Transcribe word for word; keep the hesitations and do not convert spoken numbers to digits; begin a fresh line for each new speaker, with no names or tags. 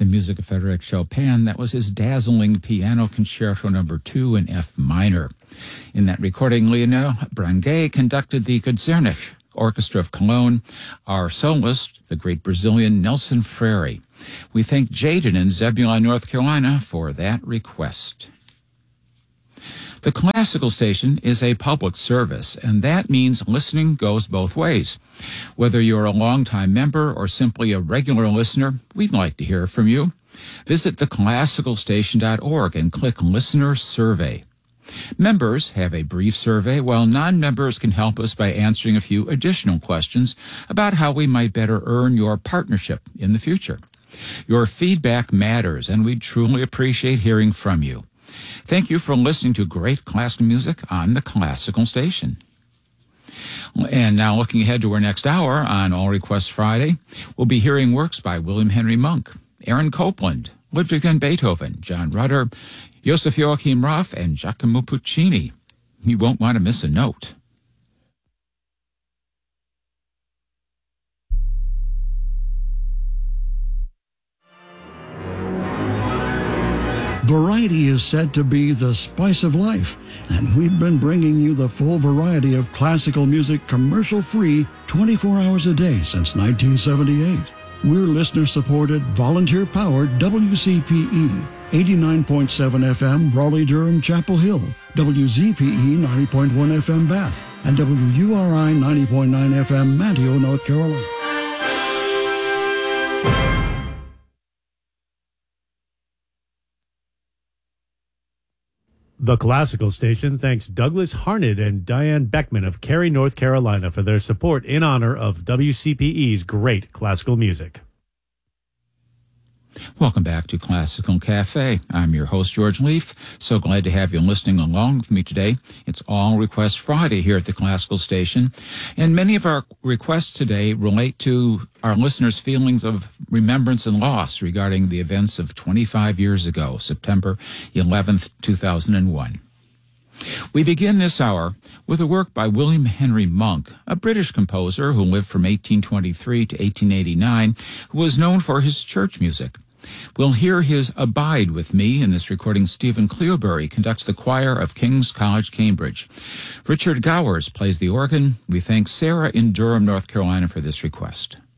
the music of Frédéric Chopin. That was his dazzling Piano Concerto Number Two in F minor. In that recording, Lionel Branguet conducted the Guzernich Orchestra of Cologne. Our soloist, the great Brazilian Nelson Freire. We thank Jaden in Zebulon, North Carolina, for that request. The classical station is a public service, and that means listening goes both ways. Whether you're a longtime member or simply a regular listener, we'd like to hear from you. Visit the classical station dot org and click Listener Survey. Members have a brief survey, while non-members can help us by answering a few additional questions about how we might better earn your partnership in the future. Your feedback matters, and we truly appreciate hearing from you. Thank you for listening to great classical music on the Classical Station. And now, looking ahead to our next hour on All Requests Friday, we'll be hearing works by William Henry Monk, Aaron Copland, Ludwig van Beethoven, John Rutter, Joseph Joachim Raff, and Giacomo Puccini. You won't want to miss a note.
Variety is said to be the spice of life, and we've been bringing you the full variety of classical music commercial-free twenty-four hours a day since nineteen seventy-eight. We're listener-supported, volunteer-powered W C P E, eighty-nine point seven F M, Raleigh-Durham, Chapel Hill, W Z P E, ninety point one F M, Bath, and W U R I, ninety point nine F M, Manteo, North Carolina.
The Classical Station thanks Douglas Harned and Diane Beckman of Cary, North Carolina for their support in honor of W C P E's great classical music.
Welcome back to Classical Cafe. I'm your host, George Leaf. So glad to have you listening along with me today. It's All Request Friday here at the Classical Station. And many of our requests today relate to our listeners' feelings of remembrance and loss regarding the events of twenty-five years ago, September eleventh, two thousand one. We begin this hour with a work by William Henry Monk, a British composer who lived from eighteen twenty-three to eighteen eighty-nine, who was known for his church music. We'll hear his Abide With Me. In this recording, Stephen Cleobury conducts the choir of King's College, Cambridge. Richard Gowers plays the organ. We thank Sarah in Durham, North Carolina for this request.